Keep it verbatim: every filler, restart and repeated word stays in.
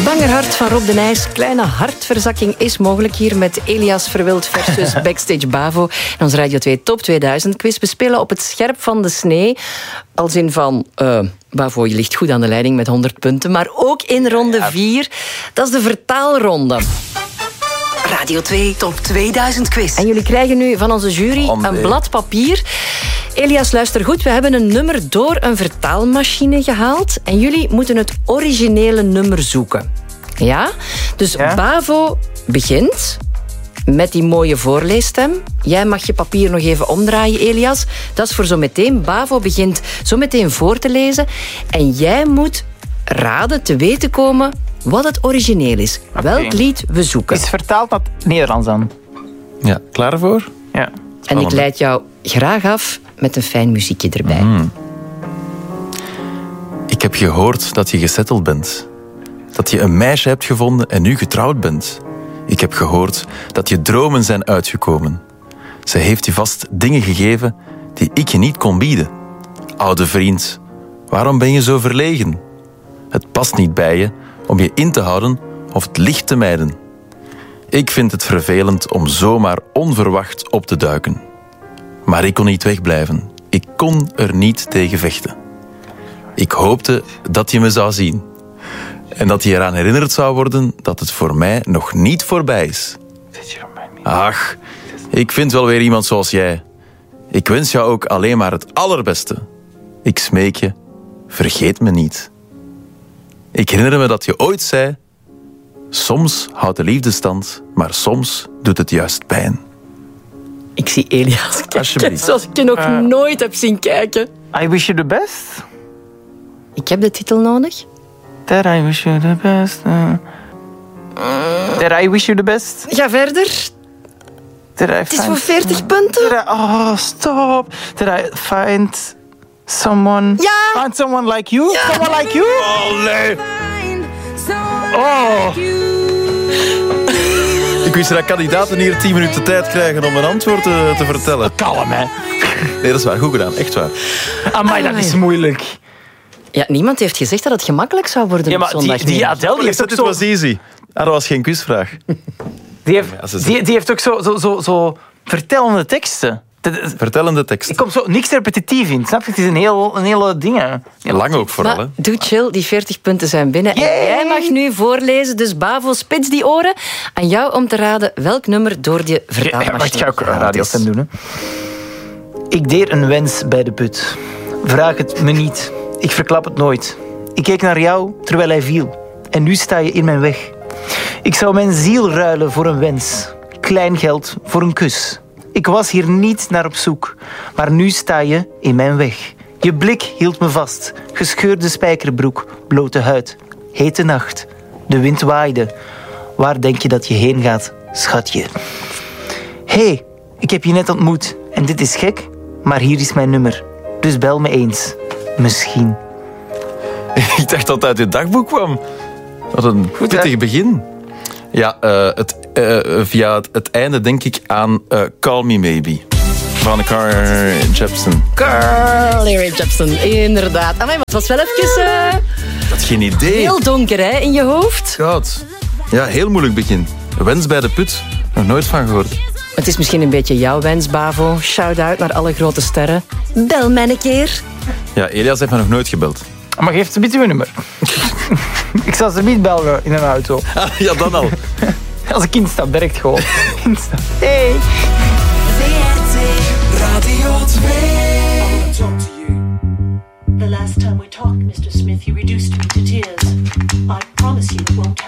Bangerhart van Rob de Nijs. Kleine hartverzakking is mogelijk hier met Elias Verwild versus Backstage Bavo. En onze Radio twee Top tweeduizend quiz. We spelen op het scherp van de snee. Als in van... Uh, Bavo, je ligt goed aan de leiding met honderd punten. Maar ook in ronde vier. Dat is de vertaalronde. Radio twee Top tweeduizend quiz. En jullie krijgen nu van onze jury oh, nee. een blad papier. Elias, luister goed. We hebben een nummer door een vertaalmachine gehaald. En jullie moeten het originele nummer zoeken. Ja? Dus ja? Bavo begint met die mooie voorleesstem. Jij mag je papier nog even omdraaien, Elias. Dat is voor zometeen. Bavo begint zometeen voor te lezen. En jij moet raden, te weten komen wat het origineel is. Okay. Welk lied we zoeken. Is vertaald naar het Nederlands dan? Ja, klaar ervoor? Ja. En ik leid jou graag af met een fijn muziekje erbij. Mm. Ik heb gehoord dat je gesetteld bent. Dat je een meisje hebt gevonden en nu getrouwd bent. Ik heb gehoord dat je dromen zijn uitgekomen. Ze heeft je vast dingen gegeven die ik je niet kon bieden. Oude vriend, waarom ben je zo verlegen? Het past niet bij je om je in te houden of het licht te mijden. Ik vind het vervelend om zomaar onverwacht op te duiken. Maar ik kon niet wegblijven. Ik kon er niet tegen vechten. Ik hoopte dat je me zou zien. En dat je eraan herinnerd zou worden dat het voor mij nog niet voorbij is. Ach, ik vind wel weer iemand zoals jij. Ik wens jou ook alleen maar het allerbeste. Ik smeek je, vergeet me niet. Ik herinner me dat je ooit zei... Soms houdt de liefde stand, maar soms doet het juist pijn. Ik zie Elias kijken zoals ik je nog uh, nooit heb zien kijken. I wish you the best. Ik heb de titel nodig. That I wish you the best. Uh, that I wish you the best. Ga verder. Het is voor veertig punten. I, oh, stop. That I find someone... Ja. Find someone like you. Ja. Someone like you. Oh, nee. Oh. Ik wist dat kandidaten hier tien minuten tijd krijgen om een antwoord te, te vertellen. Kalm, hè. Nee, dat is waar. Goed gedaan. Echt waar. Amai, dat is moeilijk. Ja, niemand heeft gezegd dat het gemakkelijk zou worden ja, maar op zondag. Die, die Adele, die heeft ook dit zo... was easy. Ah, dat was geen quizvraag. Die heeft, die, die heeft ook zo, zo, zo, zo vertellende teksten. Vertellende teksten. Ik kom zo niks repetitief in, snap je? Het is een, heel, een hele ding. Lang ook vooral, maar, hè? doe chill, die veertig punten zijn binnen. Yay! En jij mag nu voorlezen, dus Bavo, spits die oren. Aan jou om te raden welk nummer door je vertaalmachine. Wacht, ga ik radiostem doen, hè. Ik deed een wens bij de put. Vraag het me niet. Ik verklap het nooit. Ik keek naar jou terwijl hij viel. En nu sta je in mijn weg. Ik zou mijn ziel ruilen voor een wens. Klein geld voor een kus. Ik was hier niet naar op zoek. Maar nu sta je in mijn weg. Je blik hield me vast. Gescheurde spijkerbroek, blote huid. Hete nacht. De wind waaide. Waar denk je dat je heen gaat, schatje? Hé, hey, ik heb je net ontmoet. En dit is gek, maar hier is mijn nummer. Dus bel me eens. Misschien. Ik dacht dat het uit je dagboek kwam. Wat een goed pittig begin. Ja, uh, het, uh, via het, het einde denk ik aan uh, Call Me Maybe. Van Carly Jepsen. Carly Jepsen, inderdaad. Ah, maar het was wel even... Uh, ik had geen idee. Heel donker, hè, in je hoofd. God. Ja, heel moeilijk begin. Wens bij de put. Nog nooit van gehoord. Het is misschien een beetje jouw wens, Bavo. Shout-out naar alle grote sterren. Bel mij een keer. Ja, Elias heeft me nog nooit gebeld. Maar geef ze een beetje uw nummer. Ik zal ze niet bellen in een auto. Ah, ja, dan al. Als ik instap, direct gewoon. Instap. Hey. Radio twee. Talk to you. The last time we talked, Mister Smith, you reduced me to tears. I promise you it won't